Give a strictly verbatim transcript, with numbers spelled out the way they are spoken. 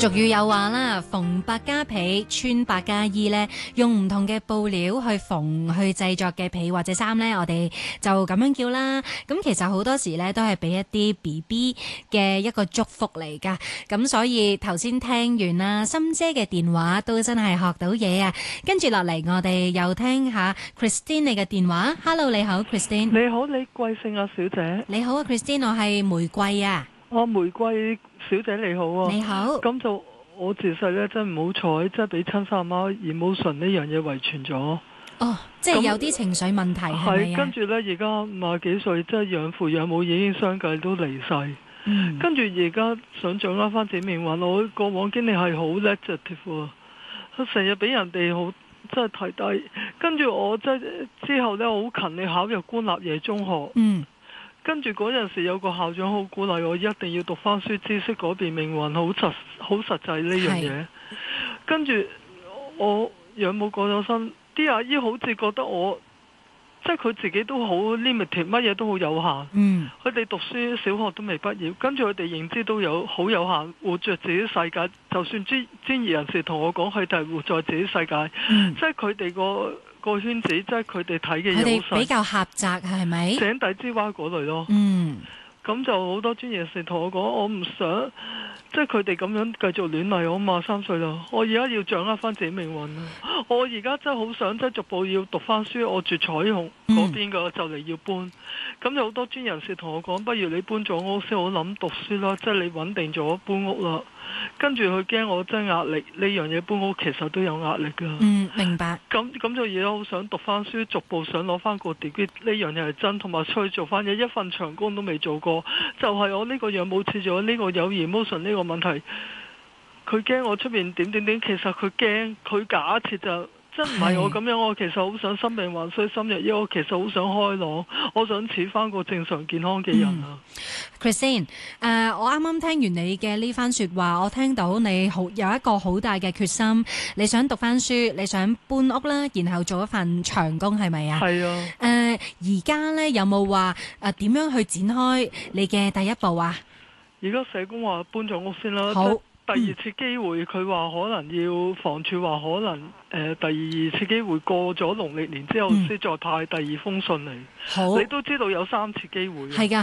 俗語有話啦，縫百家被，穿百家衣咧，用唔同嘅布料去縫去製作嘅被或者衫咧，我哋就咁樣叫啦。咁其實好多時咧都係俾一啲 B B 嘅一個祝福嚟噶。咁所以頭先聽完啦，心姐嘅電話都真係學到嘢啊！跟住落嚟，我哋又聽下 Christine 你嘅電話。Hello， 你好 Christine。 你好，你貴姓啊，小姐？ 你好啊 Christine，我係玫瑰啊。 哦，玫瑰小姐你好啊。 你好。 咁就我自細咧真係唔好彩，即係俾親生阿媽 emotion 呢樣嘢遺傳咗。 哦，即係有啲情緒問題係咪啊？ 跟住咧，而家五廿幾歲，即係養父養母已經相繼都離世。嗯、跟住而家想掌握翻自己命運，我過往經歷係好 negative 啊，成日俾人哋好即係提低。跟住我即係之後咧，好勤力考入官立夜中學。嗯。跟住嗰陣時有個校長好鼓勵我，一定要讀翻書，知識改變命運，好實好實際呢樣嘢。跟住我養母過咗身，啲阿姨好似覺得我即係佢自己都好 limited， 乜嘢都好有限。嗯，佢哋讀書小學都未畢業，跟住佢哋認知都有好有限，活着自己世界。就算專專業人士同我講，佢哋係活在自己世界，嗯、即係佢哋個。個圈子即係佢哋睇嘅嘢，佢哋比較狹窄，係咪？ 井底之蛙嗰類咯。嗯，咁就好多專業人士同我講，我唔想即係佢哋咁樣繼續亂嚟我。五十三歲啦，我而家要掌握翻自己命運啦。我而家真係好想即係逐步要讀翻書。我住彩虹嗰邊嘅，就嚟要搬。咁有好多專業人士同我講，不如你搬咗屋先好諗讀書啦。即係你穩定咗搬屋啦。跟住佢驚我真係壓力，呢樣嘢搬屋其實都有壓力噶。 嗯，明白。 咁咁就而家好想讀翻書，逐步想攞翻個 degree， 呢樣嘢係真，同埋出去做翻嘢，一份長工都未做過，就係、是、我呢個樣冇似咗呢個有 emotion 呢個問題。佢驚我出面點點點，其實佢驚，佢假設就真唔係我咁樣。我其實好想心病還需心藥醫，我其實好想開朗，我想似翻個正常健康嘅人啊。嗯、 Christine，誒、uh, 我啱啱聽完你嘅呢番說話，我聽到你好有一個好大嘅決心，你想讀翻書，你想搬屋啦，然後做一份長工，係咪啊？係啊。誒而家咧有冇話誒點樣去展開你嘅第一步啊？ 而家社工話搬咗屋先啦。 好。 第二次機會，佢話可能要房署話可能誒、呃、第二次機會過咗農曆年之後先再派第二封信嚟。好，你都知道有三次機會。係㗎。